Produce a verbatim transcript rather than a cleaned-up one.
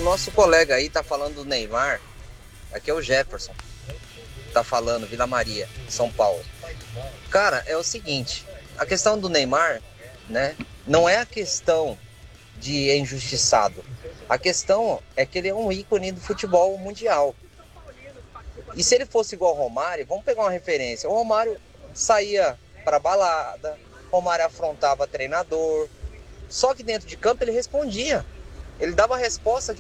nosso colega aí tá falando do Neymar. Aqui é o Jefferson. Tá falando, Vila Maria, São Paulo. Cara, é o seguinte. A questão do Neymar, né? Não é a questão de injustiçado. A questão é que ele é um ícone do futebol mundial. E se ele fosse igual ao Romário, vamos pegar uma referência. O Romário saía pra balada, o Romário afrontava treinador. Só que dentro de campo ele respondia. Ele dava a resposta